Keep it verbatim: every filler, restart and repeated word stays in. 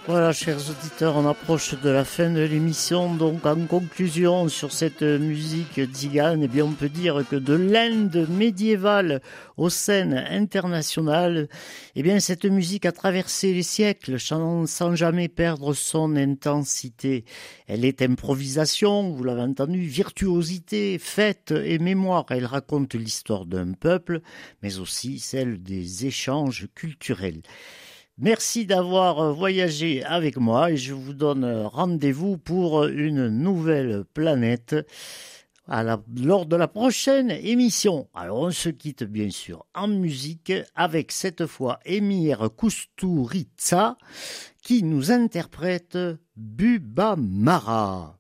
Voilà, chers auditeurs, on approche de la fin de l'émission. Donc, en conclusion sur cette musique tzigane, eh bien, on peut dire que de l'Inde médiévale aux scènes internationales, eh bien, cette musique a traversé les siècles sans, sans jamais perdre son intensité. Elle est improvisation, vous l'avez entendu, virtuosité, fête et mémoire. Elle raconte l'histoire d'un peuple, mais aussi celle des échanges culturels. Merci d'avoir voyagé avec moi et je vous donne rendez-vous pour une nouvelle planète à la, lors de la prochaine émission. Alors on se quitte bien sûr en musique avec cette fois Emir Kusturica qui nous interprète Bubba Mara.